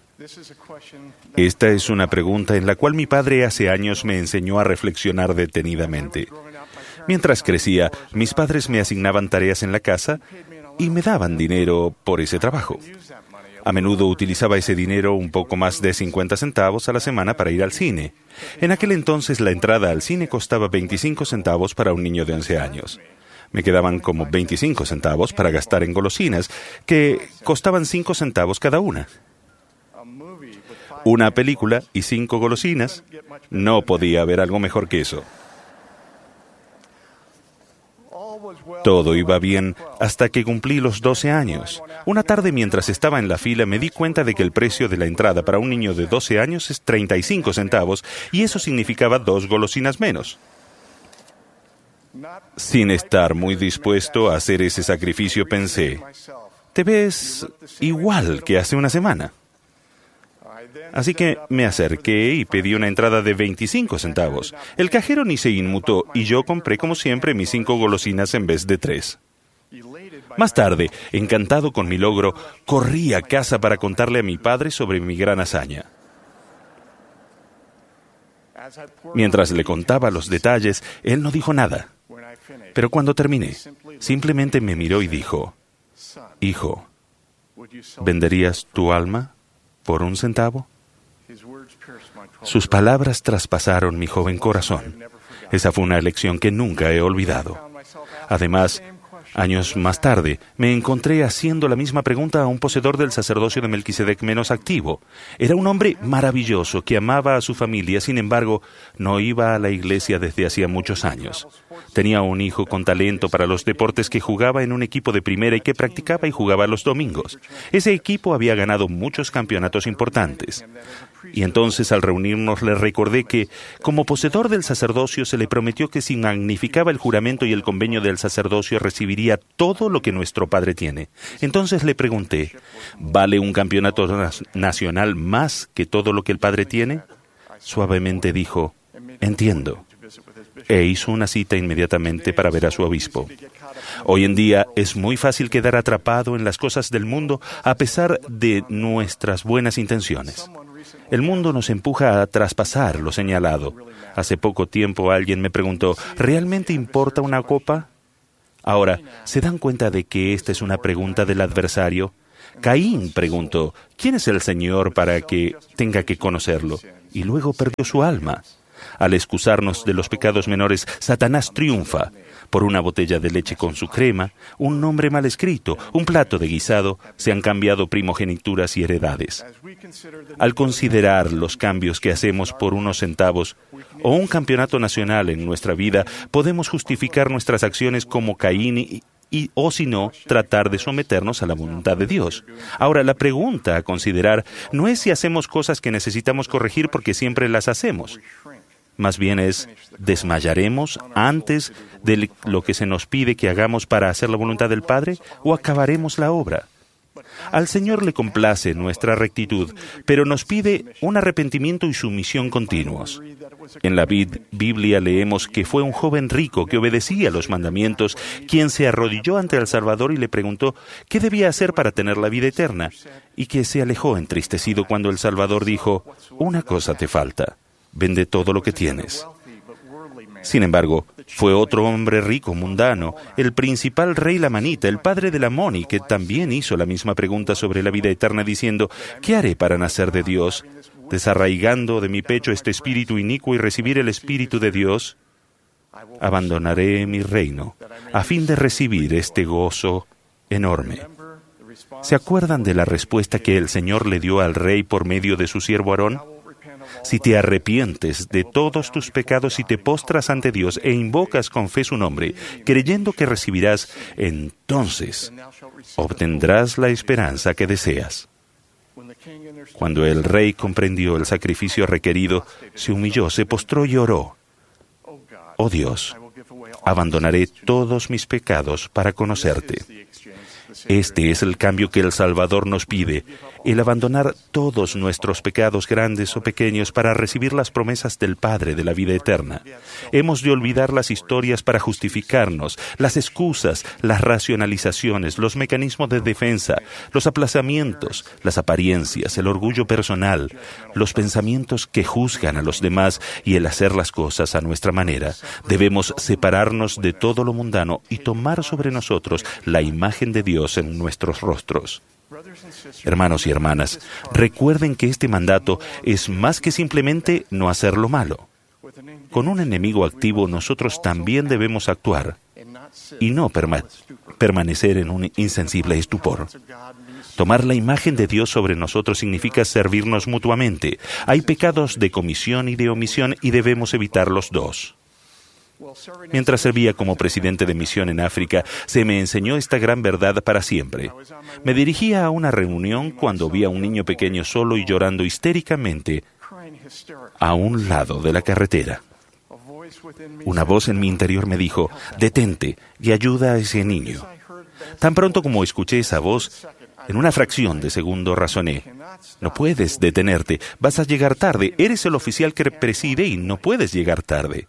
Esta es una pregunta en la cual mi padre hace años me enseñó a reflexionar detenidamente. Mientras crecía, mis padres me asignaban tareas en la casa y me daban dinero por ese trabajo. A menudo utilizaba ese dinero, un poco más de cincuenta centavos a la semana, para ir al cine. En aquel entonces la entrada al cine costaba veinticinco centavos para un niño de once años. Me quedaban como veinticinco centavos para gastar en golosinas, que costaban cinco centavos cada una. Una película y cinco golosinas, no podía haber algo mejor que eso. Todo iba bien hasta que cumplí los doce años. Una tarde, mientras estaba en la fila, me di cuenta de que el precio de la entrada para un niño de doce años es treinta y cinco centavos, y eso significaba dos golosinas menos. Sin estar muy dispuesto a hacer ese sacrificio, pensé, te ves igual que hace una semana. Así que me acerqué y pedí una entrada de veinticinco centavos. El cajero ni se inmutó y yo compré como siempre mis cinco golosinas en vez de tres. Más tarde, encantado con mi logro, corrí a casa para contarle a mi padre sobre mi gran hazaña. Mientras le contaba los detalles, él no dijo nada. Pero cuando terminé, simplemente me miró y dijo, «Hijo, ¿venderías tu alma por un centavo?» Sus palabras traspasaron mi joven corazón. Esa fue una lección que nunca he olvidado. Además, años más tarde, me encontré haciendo la misma pregunta a un poseedor del sacerdocio de Melquisedec menos activo. Era un hombre maravilloso que amaba a su familia, sin embargo, no iba a la iglesia desde hacía muchos años. Tenía un hijo con talento para los deportes que jugaba en un equipo de primera y que practicaba y jugaba los domingos. Ese equipo había ganado muchos campeonatos importantes. Y entonces, al reunirnos, le recordé que, como poseedor del sacerdocio, se le prometió que si magnificaba el juramento y el convenio del sacerdocio, recibiría todo lo que nuestro padre tiene. Entonces le pregunté, ¿vale un campeonato nacional más que todo lo que el padre tiene? Suavemente dijo, entiendo. E hizo una cita inmediatamente para ver a su obispo. Hoy en día es muy fácil quedar atrapado en las cosas del mundo a pesar de nuestras buenas intenciones. El mundo nos empuja a traspasar lo señalado. Hace poco tiempo alguien me preguntó, ¿realmente importa una copa? Ahora, ¿se dan cuenta de que esta es una pregunta del adversario? Caín preguntó, ¿quién es el Señor para que tenga que conocerlo? Y luego perdió su alma. Al excusarnos de los pecados menores, Satanás triunfa. Por una botella de leche con su crema, un nombre mal escrito, un plato de guisado, se han cambiado primogenituras y heredades. Al considerar los cambios que hacemos por unos centavos o un campeonato nacional en nuestra vida, podemos justificar nuestras acciones como Caín y, y o si no, tratar de someternos a la voluntad de Dios. Ahora, la pregunta a considerar no es si hacemos cosas que necesitamos corregir porque siempre las hacemos. Más bien es, ¿desmayaremos antes de lo que se nos pide que hagamos para hacer la voluntad del Padre o acabaremos la obra? Al Señor le complace nuestra rectitud, pero nos pide un arrepentimiento y sumisión continuos. En la Biblia leemos que fue un joven rico que obedecía los mandamientos, quien se arrodilló ante el Salvador y le preguntó qué debía hacer para tener la vida eterna, y que se alejó entristecido cuando el Salvador dijo, una cosa te falta. Vende todo lo que tienes. Sin embargo, fue otro hombre rico, mundano, el principal rey lamanita, el padre de Lamoni, que también hizo la misma pregunta sobre la vida eterna, diciendo, ¿qué haré para nacer de Dios? Desarraigando de mi pecho este espíritu inicuo y recibir el espíritu de Dios, abandonaré mi reino, a fin de recibir este gozo enorme. ¿Se acuerdan de la respuesta que el Señor le dio al rey por medio de su siervo Aarón? Si te arrepientes de todos tus pecados y te postras ante Dios e invocas con fe su nombre, creyendo que recibirás, entonces obtendrás la esperanza que deseas. Cuando el rey comprendió el sacrificio requerido, se humilló, se postró y oró. Oh Dios, abandonaré todos mis pecados para conocerte. Este es el cambio que el Salvador nos pide, el abandonar todos nuestros pecados grandes o pequeños para recibir las promesas del Padre de la vida eterna. Hemos de olvidar las historias para justificarnos, las excusas, las racionalizaciones, los mecanismos de defensa, los aplazamientos, las apariencias, el orgullo personal, los pensamientos que juzgan a los demás y el hacer las cosas a nuestra manera. Debemos separarnos de todo lo mundano y tomar sobre nosotros la imagen de Dios en nuestros rostros. Hermanos y hermanas, recuerden que este mandato es más que simplemente no hacer lo malo. Con un enemigo activo nosotros también debemos actuar y no perma- permanecer en un insensible estupor. Tomar la imagen de Dios sobre nosotros significa servirnos mutuamente. Hay pecados de comisión y de omisión y debemos evitar los dos. Mientras servía como presidente de misión en África, se me enseñó esta gran verdad para siempre. Me dirigía a una reunión cuando vi a un niño pequeño solo y llorando histéricamente a un lado de la carretera. Una voz en mi interior me dijo, detente y ayuda a ese niño. Tan pronto como escuché esa voz, en una fracción de segundo razoné, no puedes detenerte, vas a llegar tarde, eres el oficial que preside y no puedes llegar tarde.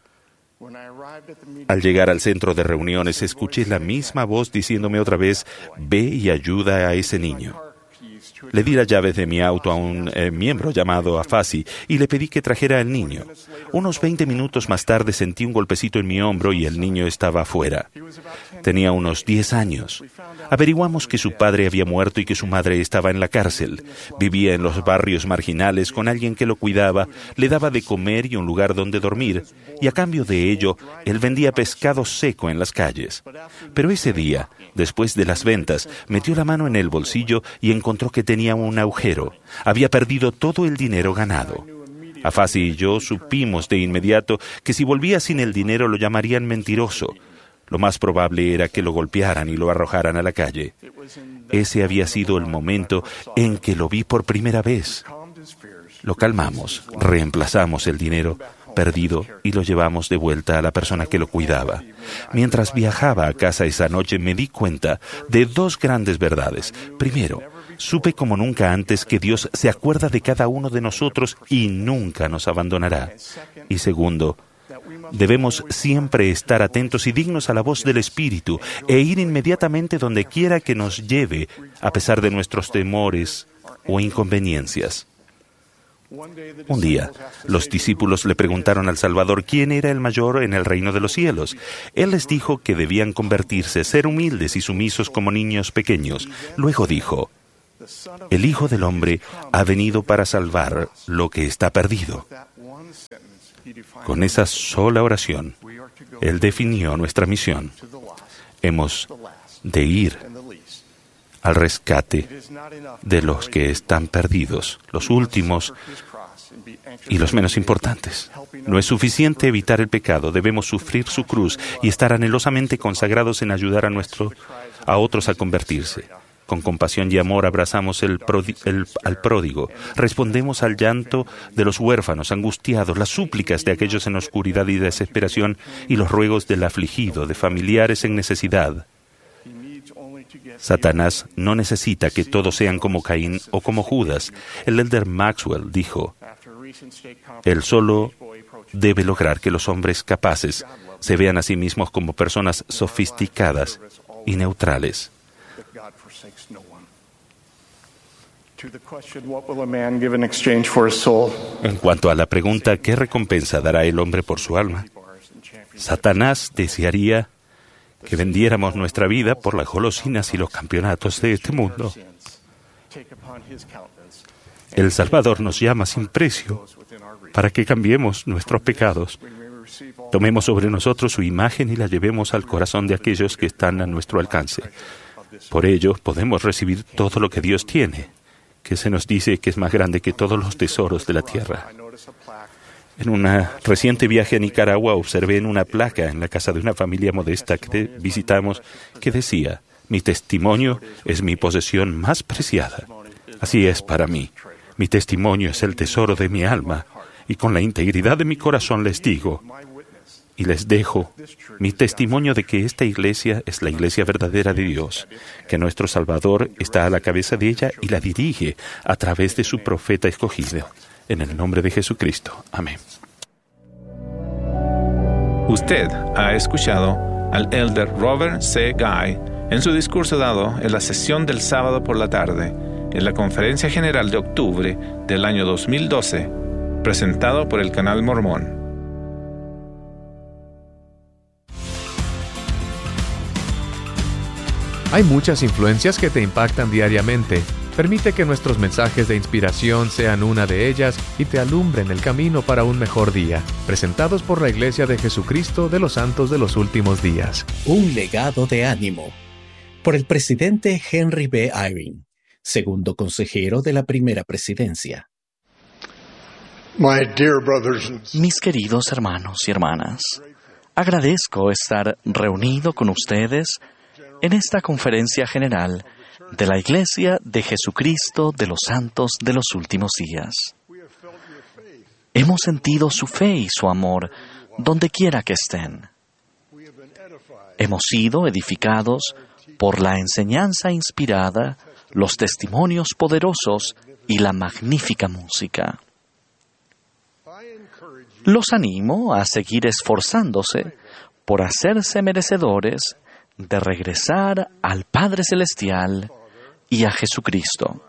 Al llegar al centro de reuniones, escuché la misma voz diciéndome otra vez, ve y ayuda a ese niño. Le di las llaves de mi auto a un eh, miembro llamado Afasi y le pedí que trajera al niño. Unos veinte minutos más tarde sentí un golpecito en mi hombro y el niño estaba afuera. Tenía unos diez años. Averiguamos que su padre había muerto y que su madre estaba en la cárcel. Vivía en los barrios marginales con alguien que lo cuidaba, le daba de comer y un lugar donde dormir, y a cambio de ello, él vendía pescado seco en las calles. Pero ese día, después de las ventas, metió la mano en el bolsillo y encontró que tenía un agujero. Había perdido todo el dinero ganado. Afasi y yo supimos de inmediato que si volvía sin el dinero lo llamarían mentiroso. Lo más probable era que lo golpearan y lo arrojaran a la calle. Ese había sido el momento en que lo vi por primera vez. Lo calmamos, reemplazamos el dinero perdido y lo llevamos de vuelta a la persona que lo cuidaba. Mientras viajaba a casa esa noche me di cuenta de dos grandes verdades. Primero, supe como nunca antes que Dios se acuerda de cada uno de nosotros y nunca nos abandonará. Y segundo, Debemos siempre estar atentos y dignos a la voz del Espíritu e ir inmediatamente donde quiera que nos lleve, a pesar de nuestros temores o inconveniencias. Un día, los discípulos le preguntaron al Salvador quién era el mayor en el reino de los cielos. Él les dijo que debían convertirse, ser humildes y sumisos como niños pequeños. Luego dijo: el Hijo del Hombre ha venido para salvar lo que está perdido. Con esa sola oración, Él definió nuestra misión. Hemos de ir al rescate de los que están perdidos, los últimos y los menos importantes. No es suficiente evitar el pecado, debemos sufrir su cruz y estar anhelosamente consagrados en ayudar a, nuestro, a otros a convertirse. Con compasión y amor abrazamos el prodi- el, al pródigo, respondemos al llanto de los huérfanos angustiados, las súplicas de aquellos en oscuridad y desesperación y los ruegos del afligido, de familiares en necesidad. Satanás no necesita que todos sean como Caín o como Judas. El elder Maxwell dijo: él solo debe lograr que los hombres capaces se vean a sí mismos como personas sofisticadas y neutrales. En cuanto a la pregunta, ¿qué recompensa dará el hombre por su alma? Satanás desearía que vendiéramos nuestra vida por las golosinas y los campeonatos de este mundo. El Salvador nos llama sin precio para que cambiemos nuestros pecados, tomemos sobre nosotros su imagen y la llevemos al corazón de aquellos que están a nuestro alcance. Por ello, podemos recibir todo lo que Dios tiene, que se nos dice que es más grande que todos los tesoros de la tierra. En un reciente viaje a Nicaragua observé en una placa en la casa de una familia modesta que visitamos que decía: mi testimonio es mi posesión más preciada. Así es para mí. Mi testimonio es el tesoro de mi alma y con la integridad de mi corazón les digo y les dejo mi testimonio de que esta iglesia es la iglesia verdadera de Dios, que nuestro Salvador está a la cabeza de ella y la dirige a través de su profeta escogido. En el nombre de Jesucristo. Amén. Usted ha escuchado al elder Robert C. Guy en su discurso dado en la sesión del sábado por la tarde, en la Conferencia General de octubre del año dos mil doce, presentado por el Canal Mormón. Hay muchas influencias que te impactan diariamente. Permite que nuestros mensajes de inspiración sean una de ellas y te alumbren el camino para un mejor día. Presentados por la Iglesia de Jesucristo de los Santos de los Últimos Días. Un legado de ánimo. Por el presidente Henry B. Eyring, segundo consejero de la primera presidencia. Mis queridos hermanos y hermanas, agradezco estar reunido con ustedes en esta conferencia general de la Iglesia de Jesucristo de los Santos de los Últimos Días. Hemos sentido su fe y su amor donde quiera que estén. Hemos sido edificados por la enseñanza inspirada, los testimonios poderosos y la magnífica música. Los animo a seguir esforzándose por hacerse merecedores de regresar al Padre Celestial y a Jesucristo.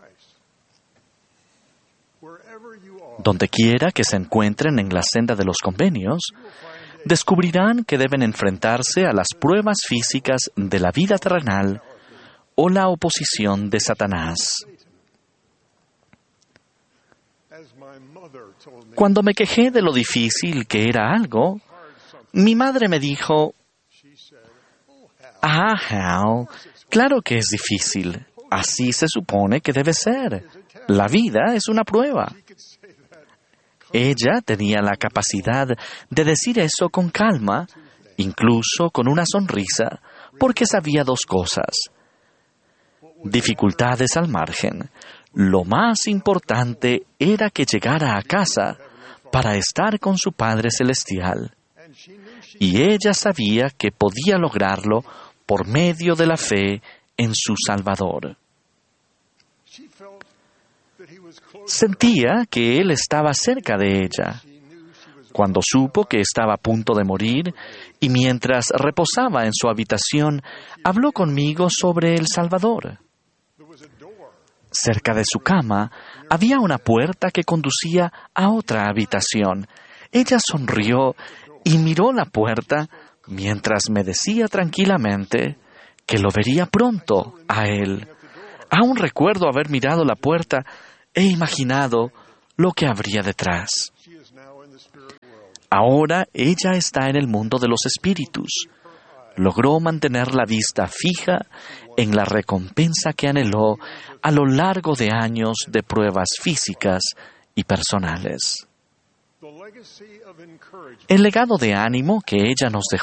Donde quiera que se encuentren en la senda de los convenios, descubrirán que deben enfrentarse a las pruebas físicas de la vida terrenal o la oposición de Satanás. Cuando me quejé de lo difícil que era algo, mi madre me dijo: Ah, Hal, claro que es difícil. Así se supone que debe ser. La vida es una prueba. Ella tenía la capacidad de decir eso con calma, incluso con una sonrisa, porque sabía dos cosas. Dificultades al margen. Lo más importante era que llegara a casa para estar con su Padre Celestial. Y ella sabía que podía lograrlo por medio de la fe en su Salvador. Sentía que Él estaba cerca de ella, Cuando supo que estaba a punto de morir y mientras reposaba en su habitación, habló conmigo sobre El Salvador. Cerca de su cama había una puerta que conducía a otra habitación. Ella sonrió y miró la puerta mientras me decía tranquilamente que lo vería pronto a él. Aún recuerdo haber mirado la puerta e imaginado lo que habría detrás. Ahora ella está en el mundo de los espíritus. Logró mantener la vista fija en la recompensa que anheló a lo largo de años de pruebas físicas y personales. El legado de ánimo que ella nos dejó